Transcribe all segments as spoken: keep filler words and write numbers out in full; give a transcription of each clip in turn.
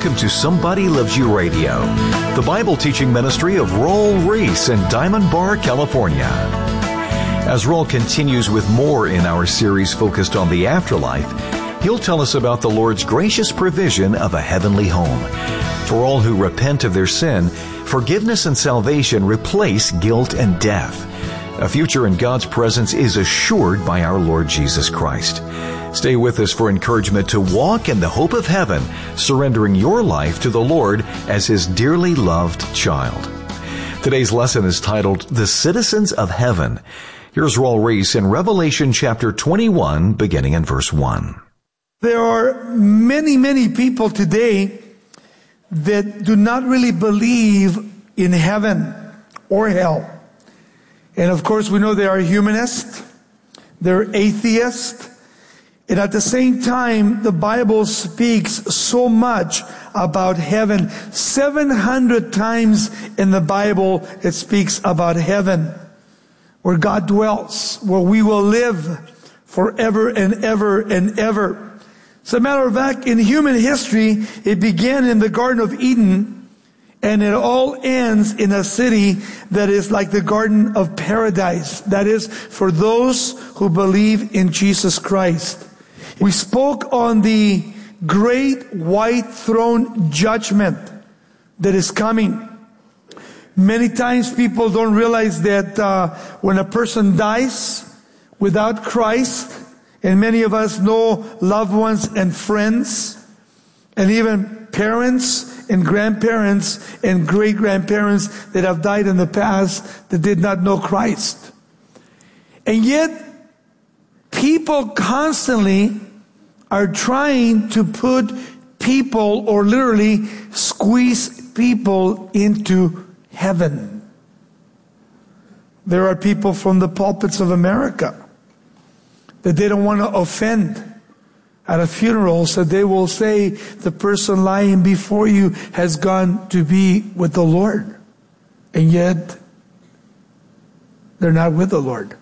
welcome to Somebody Loves You Radio, the Bible teaching ministry of Roel Reese in Diamond Bar, California. As Roel continues with more in our series focused on the afterlife, he'll tell us about the Lord's gracious provision of a heavenly home. For all who repent of their sin, forgiveness and salvation replace guilt and death. A future in God's presence is assured by our Lord Jesus Christ. Stay with us for encouragement to walk in the hope of heaven, surrendering your life to the Lord as His dearly loved child. Today's lesson is titled, The Citizens of Heaven. Here's Roel Reese in Revelation chapter twenty-one, beginning in verse one. There are many, many people today that do not really believe in heaven or hell. And of course, we know they are humanists, they're atheists, and at the same time, the Bible speaks so much about heaven. seven hundred times in the Bible, it speaks about heaven, where God dwells, where we will live forever and ever and ever. As a matter of fact, in human history, it began in the Garden of Eden, and it all ends in a city that is like the Garden of Paradise. That is, for those who believe in Jesus Christ. We spoke on the great white throne judgment that is coming. Many times people don't realize that uh, when a person dies without Christ, and many of us know loved ones and friends, and even parents and grandparents and great-grandparents that have died in the past that did not know Christ. And yet, people constantly are trying to put people, or literally squeeze people into heaven. There are people from the pulpits of America that they don't want to offend at a funeral, so they will say the person lying before you has gone to be with the Lord. And yet, they're not with the Lord.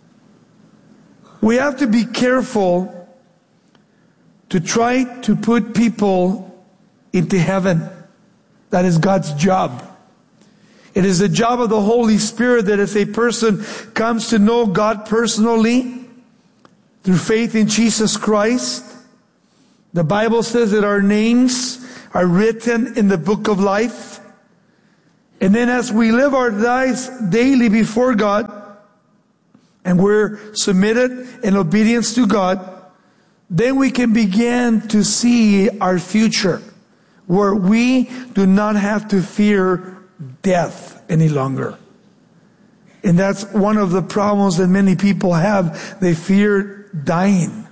We have to be careful to try to put people into heaven. That is God's job. It is the job of the Holy Spirit that as a person comes to know God personally through faith in Jesus Christ, the Bible says that our names are written in the book of life. And then as we live our lives daily before God, and we're submitted in obedience to God, then we can begin to see our future, where we do not have to fear death any longer. And that's one of the problems that many people have. They fear dying.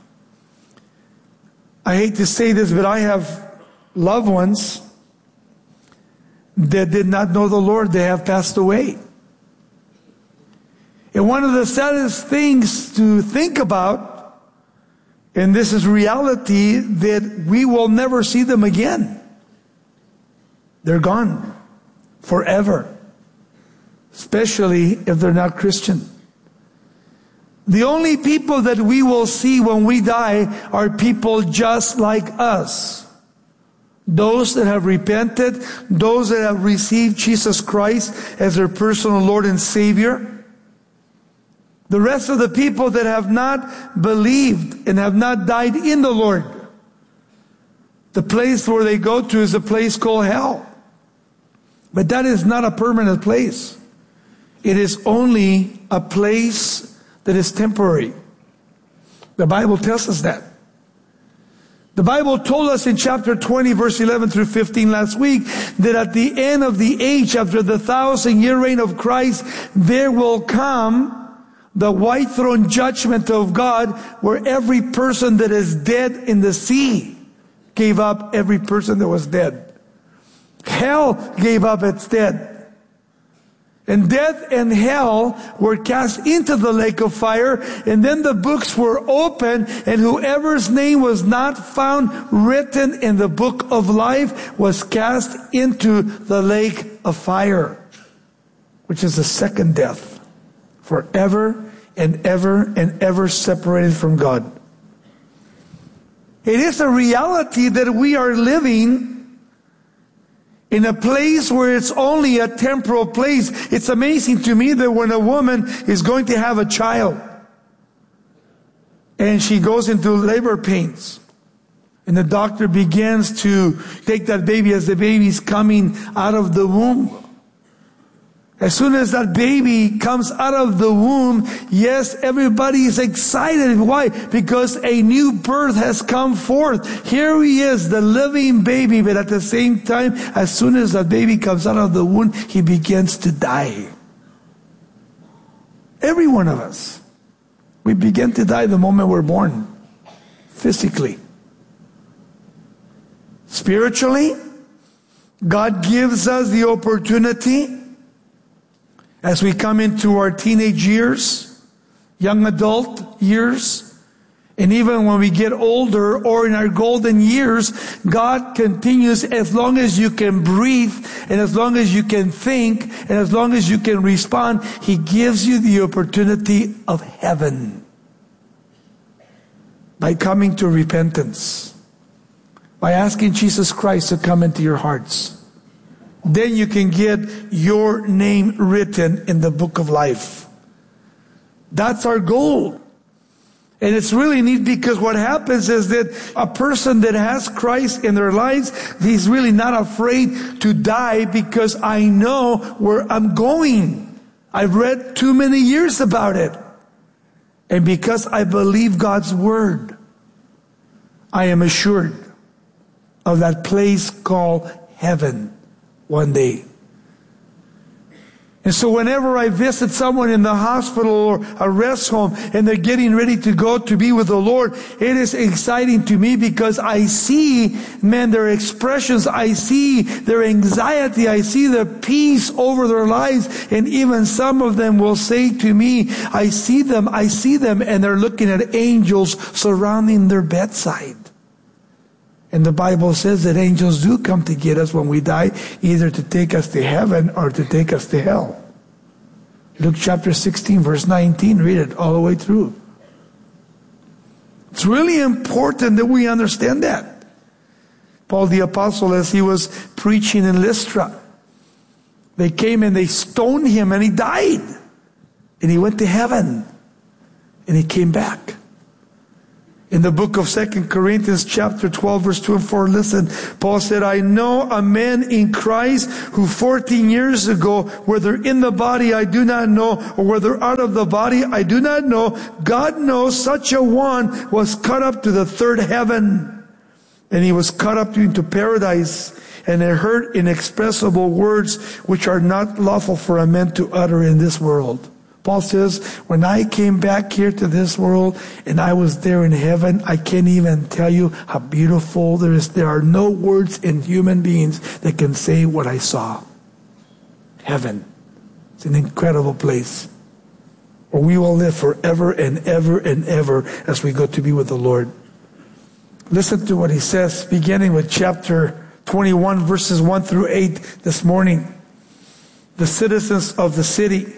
I hate to say this, but I have loved ones that did not know the Lord. They have passed away. And one of the saddest things to think about, and this is reality, that we will never see them again. They're gone forever, especially if they're not Christian. The only people that we will see when we die are people just like us. Those that have repented, those that have received Jesus Christ as their personal Lord and Savior. The rest of the people that have not believed and have not died in the Lord, the place where they go to is a place called hell. But that is not a permanent place. It is only a place that is temporary. The Bible tells us that. The Bible told us in chapter twenty, verse eleven through fifteen last week, that at the end of the age, after the thousand year reign of Christ, there will come the white throne judgment of God, where every person that is dead in the sea gave up every person that was dead. Hell gave up its dead. And death and hell were cast into the lake of fire, and then the books were opened, and whoever's name was not found written in the book of life was cast into the lake of fire, which is the second death. Forever and ever and ever separated from God. It is a reality that we are living in a place where it's only a temporal place. It's amazing to me that when a woman is going to have a child and she goes into labor pains, and the doctor begins to take that baby as the baby's coming out of the womb. As soon as that baby comes out of the womb, yes, everybody is excited. Why? Because a new birth has come forth. Here he is, the living baby, but at the same time, as soon as that baby comes out of the womb, he begins to die. Every one of us. We begin to die the moment we're born. Physically. Spiritually, God gives us the opportunity as we come into our teenage years, young adult years, and even when we get older or in our golden years, God continues, as long as you can breathe and as long as you can think and as long as you can respond, He gives you the opportunity of heaven by coming to repentance, by asking Jesus Christ to come into your hearts. Then you can get your name written in the book of life. That's our goal. And it's really neat because what happens is that a person that has Christ in their lives, he's really not afraid to die because I know where I'm going. I've read too many years about it. And because I believe God's word, I am assured of that place called heaven one day. And so whenever I visit someone in the hospital or a rest home and they're getting ready to go to be with the Lord, it is exciting to me because I see, man, their expressions, I see their anxiety, I see the peace over their lives, and even some of them will say to me, I see them, I see them, and they're looking at angels surrounding their bedside. And the Bible says that angels do come to get us when we die, either to take us to heaven or to take us to hell. Luke chapter sixteen, verse nineteen, read it all the way through. It's really important that we understand that. Paul the Apostle, as he was preaching in Lystra, they came and they stoned him and he died. And he went to heaven. And he came back. In the book of Second Corinthians chapter twelve, verse two and four, listen, Paul said, I know a man in Christ who fourteen years ago, whether in the body I do not know, or whether out of the body I do not know, God knows such a one was caught up to the third heaven. And he was caught up into paradise, and he heard inexpressible words which are not lawful for a man to utter in this world. Paul says, when I came back here to this world and I was there in heaven, I can't even tell you how beautiful there is. There are no words in human beings that can say what I saw. Heaven. It's an incredible place where we will live forever and ever and ever as we go to be with the Lord. Listen to what he says, beginning with chapter twenty-one, verses one through eight this morning. The citizens of the city.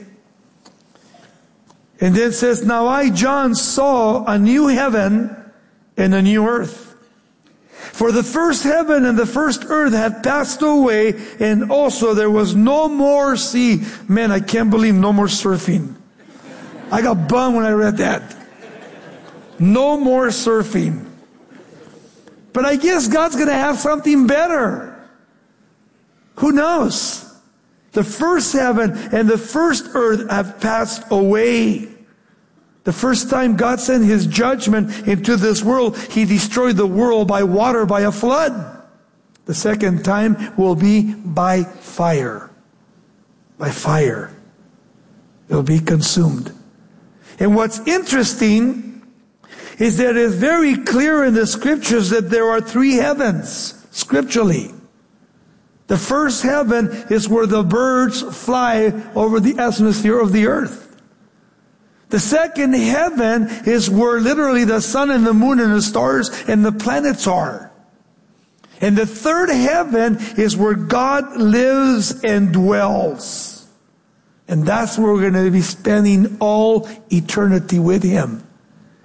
And then it says, now I, John, saw a new heaven and a new earth. For the first heaven and the first earth had passed away, and also there was no more sea. Man, I can't believe no more surfing. I got bummed when I read that. No more surfing. But I guess God's going to have something better. Who knows? The first heaven and the first earth have passed away. The first time God sent His judgment into this world, He destroyed the world by water, by a flood. The second time will be by fire. By fire. It will be consumed. And what's interesting is that it's very clear in the scriptures that there are three heavens, scripturally. The first heaven is where the birds fly over the atmosphere of the earth. The second heaven is where literally the sun and the moon and the stars and the planets are. And the third heaven is where God lives and dwells. And that's where we're going to be spending all eternity with Him.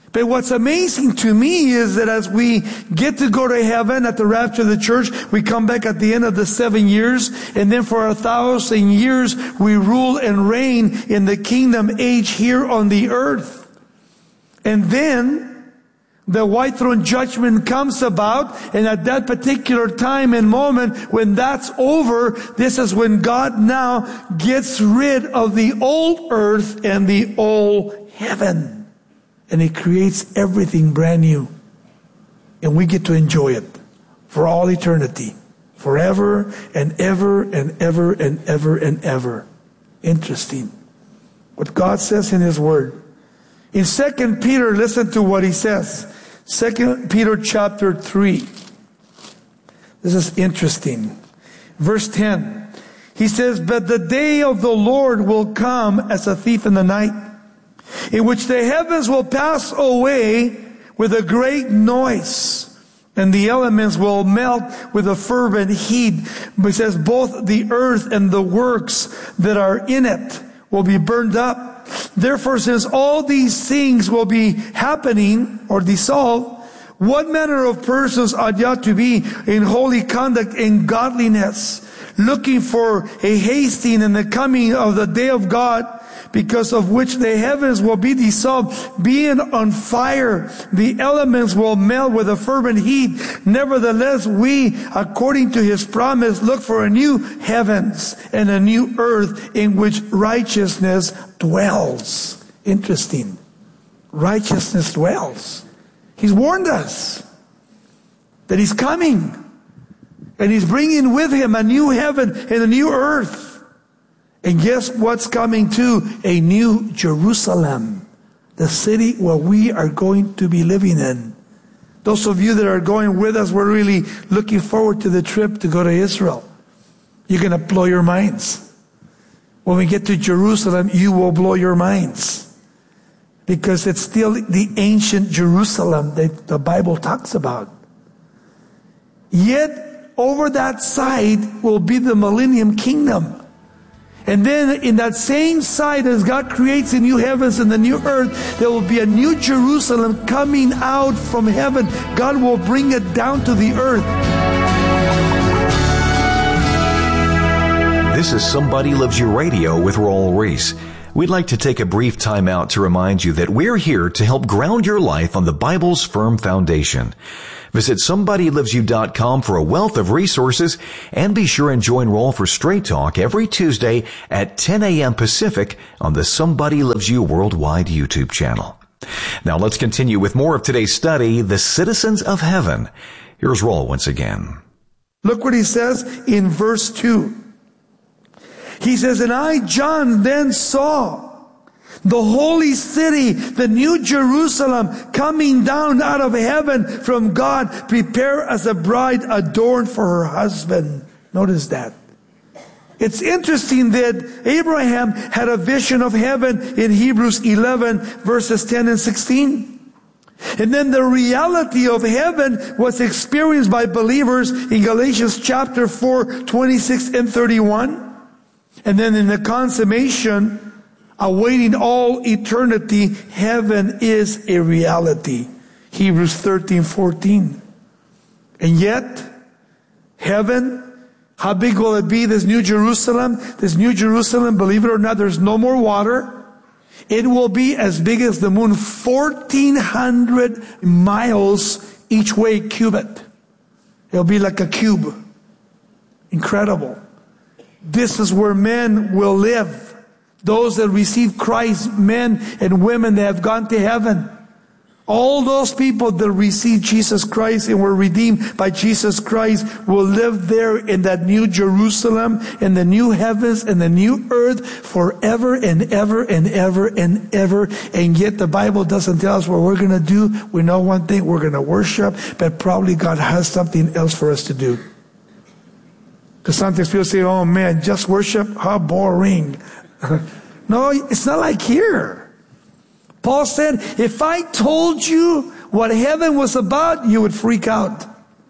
But what's amazing to me is that as we get to go to heaven at the rapture of the church, we come back at the end of the seven years, and then for a thousand years we rule and reign in the kingdom age here on the earth. And then the white throne judgment comes about, and at that particular time and moment, when that's over, this is when God now gets rid of the old earth and the old heaven. And He creates everything brand new. And we get to enjoy it for all eternity. Forever and ever and ever and ever and ever. Interesting. What God says in His Word. In Second Peter, listen to what he says. Second Peter chapter three. This is interesting. Verse ten. He says, "But the day of the Lord will come as a thief in the night, in which the heavens will pass away with a great noise, and the elements will melt with a fervent heat." But it says, "Both the earth and the works that are in it will be burned up. Therefore, since all these things will be happening or dissolved, what manner of persons ought you to be in holy conduct and godliness, looking for a hasting and the coming of the day of God, because of which the heavens will be dissolved, being on fire. The elements will melt with a fervent heat. Nevertheless, we, according to His promise, look for a new heavens and a new earth in which righteousness dwells." Interesting. Righteousness dwells. He's warned us that He's coming. And He's bringing with Him a new heaven and a new earth. And guess what's coming too? A new Jerusalem. The city where we are going to be living in. Those of you that are going with us, we're really looking forward to the trip to go to Israel. You're going to blow your minds. When we get to Jerusalem, you will blow your minds. Because it's still the ancient Jerusalem that the Bible talks about. Yet, over that side will be the millennium kingdom. And then in that same side, as God creates the new heavens and the new earth, there will be a new Jerusalem coming out from heaven. God will bring it down to the earth. This is Somebody Loves You Radio with Raul Ries. We'd like to take a brief time out to remind you that we're here to help ground your life on the Bible's firm foundation. Visit somebody lives you dot com for a wealth of resources, and be sure and join Raul for Straight Talk every Tuesday at ten a.m. Pacific on the Somebody Loves You Worldwide YouTube channel. Now let's continue with more of today's study, The Citizens of Heaven. Here's Raul once again. Look what he says in verse two. He says, "And I, John, then saw the holy city, the new Jerusalem, coming down out of heaven from God, prepared as a bride adorned for her husband." Notice that. It's interesting that Abraham had a vision of heaven in Hebrews eleven, verses ten and sixteen. And then the reality of heaven was experienced by believers in Galatians chapter four, twenty-six and thirty-one. And then in the consummation, awaiting all eternity, heaven is a reality. Hebrews thirteen, fourteen. And yet, heaven, how big will it be, this new Jerusalem? This new Jerusalem, believe it or not, there's no more water. It will be as big as the moon, fourteen hundred miles each way, cubit. It'll be like a cube. Incredible. This is where men will live. Those that receive Christ, men and women that have gone to heaven. All those people that received Jesus Christ and were redeemed by Jesus Christ will live there in that new Jerusalem, in the new heavens and the new earth forever and ever and ever and ever. And yet the Bible doesn't tell us what we're going to do. We know one thing, we're going to worship, but probably God has something else for us to do. Because sometimes people say, "Oh man, just worship? How boring." No, it's not like here. Paul said, if I told you what heaven was about, you would freak out.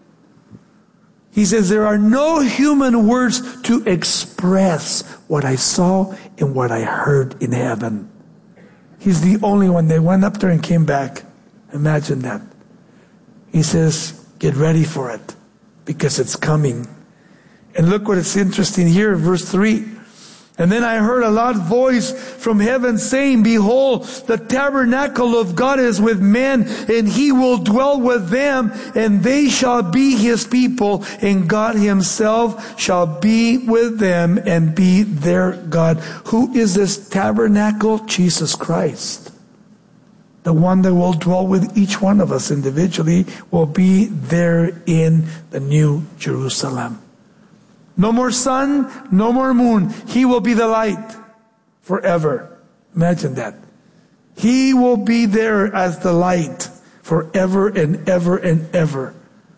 He says, there are no human words to express what I saw and what I heard in heaven. He's the only one. They went up there and came back. Imagine that. He says, get ready for it, because it's coming. And look what is interesting here, verse three. And then I heard a loud voice from heaven saying, behold, the tabernacle of God is with men, and He will dwell with them, and they shall be His people, and God Himself shall be with them and be their God. Who is this tabernacle? Jesus Christ. The one that will dwell with each one of us individually will be there in the New Jerusalem. No more sun, no more moon. He will be the light forever. Imagine that. He will be there as the light forever and ever and ever.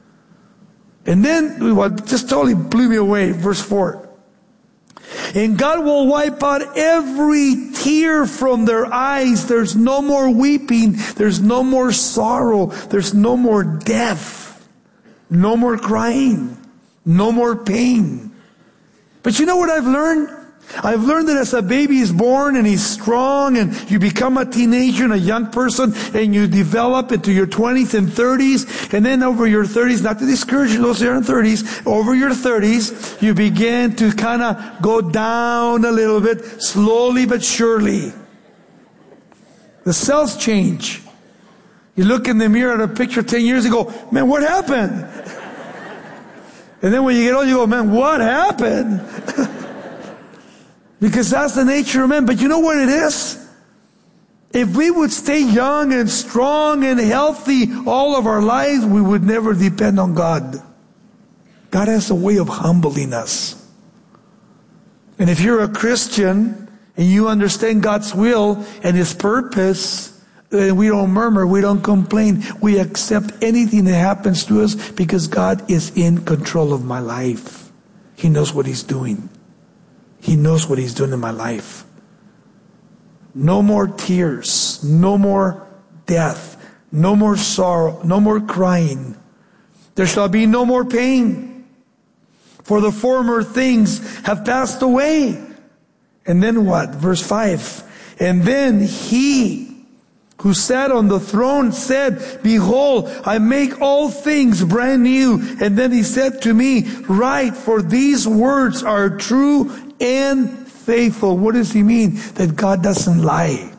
And then, what just totally blew me away, verse four. And God will wipe out every tear from their eyes. There's no more weeping. There's no more sorrow. There's no more death. No more crying. No more pain. But you know what I've learned? I've learned that as a baby is born and he's strong, and you become a teenager and a young person, and you develop into your twenties and thirties, and then over your thirties, not to discourage those who are in thirties, over your thirties, you begin to kind of go down a little bit, slowly but surely. The cells change. You look in the mirror at a picture ten years ago, man, what happened? And then when you get old, you go, man, what happened? Because that's the nature of man. But you know what it is? If we would stay young and strong and healthy all of our lives, we would never depend on God. God has a way of humbling us. And if you're a Christian and you understand God's will and His purpose, then we don't murmur, we don't complain. We accept anything that happens to us because God is in control of my life. He knows what He's doing. He knows what He's doing in my life. No more tears, no more death, no more sorrow, no more crying. There shall be no more pain, for the former things have passed away. And then what? Verse five. And then He who sat on the throne said, behold, I make all things brand new. And then He said to me, write, for these words are true and faithful. What does He mean? That God doesn't lie.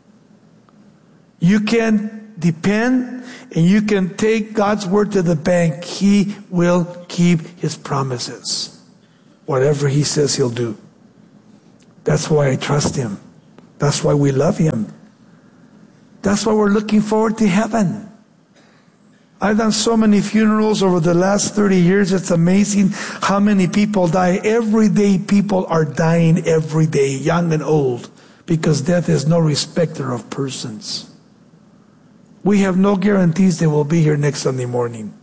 You can depend and you can take God's word to the bank. He will keep His promises. Whatever He says, He'll do. That's why I trust Him. That's why we love Him. That's why we're looking forward to heaven. I've done so many funerals over the last thirty years. It's amazing how many people die. Every day people are dying every day, young and old, because death is no respecter of persons. We have no guarantees they will be here next Sunday morning.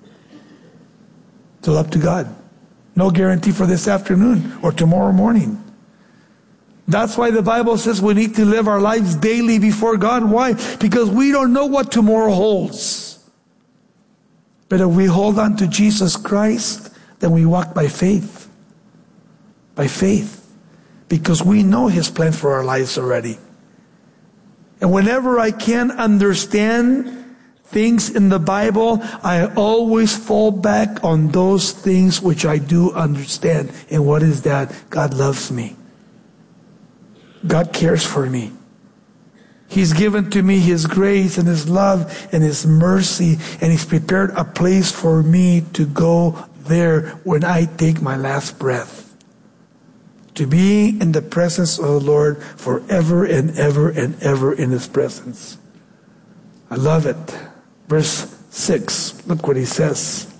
It's all up to God. No guarantee for this afternoon or tomorrow morning. That's why the Bible says we need to live our lives daily before God. Why? Because we don't know what tomorrow holds. But if we hold on to Jesus Christ, then we walk by faith. By faith. Because we know His plan for our lives already. And whenever I can't understand things in the Bible, I always fall back on those things which I do understand. And what is that? God loves me. God cares for me. He's given to me His grace and His love and His mercy, and He's prepared a place for me to go there when I take my last breath. To be in the presence of the Lord forever and ever and ever in His presence. I love it. Verse six, look what He says.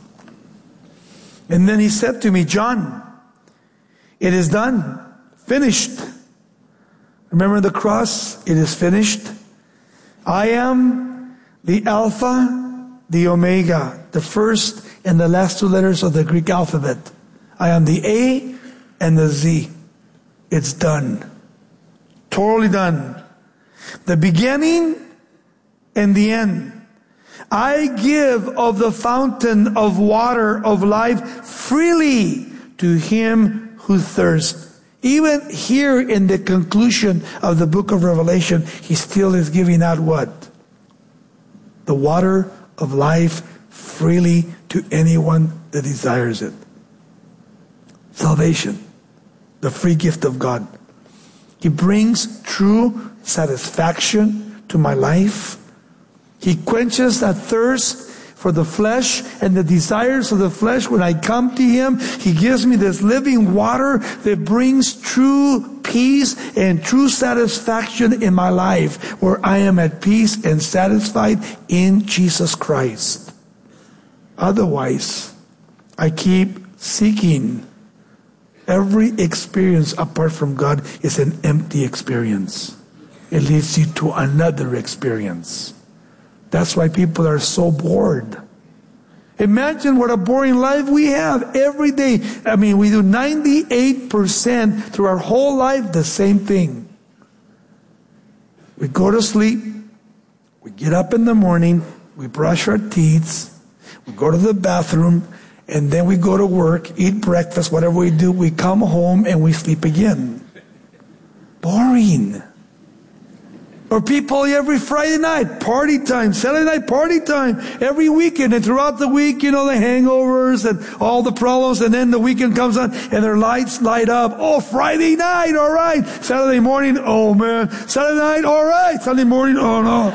And then He said to me, John, it is done, finished. Remember the cross? It is finished. I am the Alpha, the Omega, the first and the last two letters of the Greek alphabet. I am the A and the Z. It's done. Totally done. The beginning and the end. I give of the fountain of water of life freely to him who thirsts. Even here in the conclusion of the book of Revelation, He still is giving out what? the water of life freely to anyone that desires it. Salvation, the free gift of God. He brings true satisfaction to my life. He quenches that thirst for the flesh and the desires of the flesh. When I come to Him, He gives me this living water that brings true peace and true satisfaction in my life, where I am at peace and satisfied in Jesus Christ. Otherwise, I keep seeking. Every experience apart from God is an empty experience. It leads you to another experience. That's why people are so bored. Imagine what a boring life we have every day. I mean, we do ninety-eight percent through our whole life the same thing. We go to sleep. We get up in the morning. We brush our teeth. We go to the bathroom. And then we go to work, eat breakfast, whatever we do. We come home and we sleep again. Boring. Or people every Friday night, party time, Saturday night, party time, every weekend. And throughout the week, you know, the hangovers and all the problems. And then the weekend comes on and their lights light up. Oh, Friday night, all right. Saturday morning, oh man. Saturday night, all right. Sunday morning, oh no.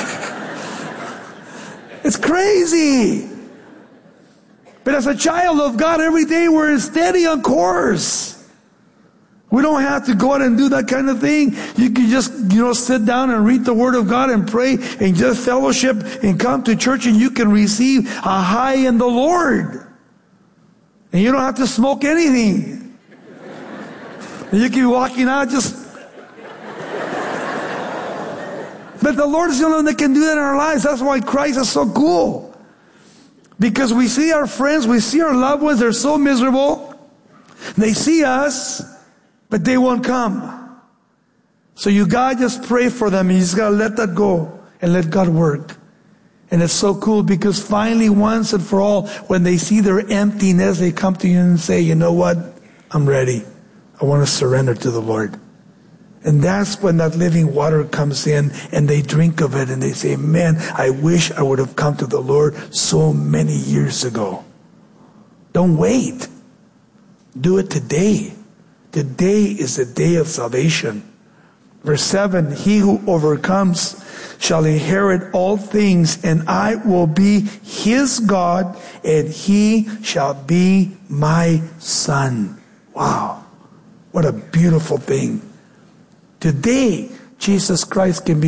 It's crazy. But as a child of God, every day we're steady on course. We don't have to go out and do that kind of thing. You can just, you know, sit down and read the Word of God and pray and just fellowship and come to church, and you can receive a high in the Lord. And you don't have to smoke anything. And you can be walking out just... But the Lord is the only one that can do that in our lives. That's why Christ is so cool. Because we see our friends, we see our loved ones, they're so miserable. They see us, but they won't come. So you gotta just pray for them. You just gotta let that go and let God work. And it's so cool because finally, once and for all, when they see their emptiness, they come to you and say, you know what? I'm ready. I want to surrender to the Lord. And that's when that living water comes in and they drink of it and they say, man, I wish I would have come to the Lord so many years ago. Don't wait. Do it today. Today is the day of salvation. Verse seven, he who overcomes shall inherit all things, and I will be his God, and he shall be my son. Wow. What a beautiful thing. Today, Jesus Christ can be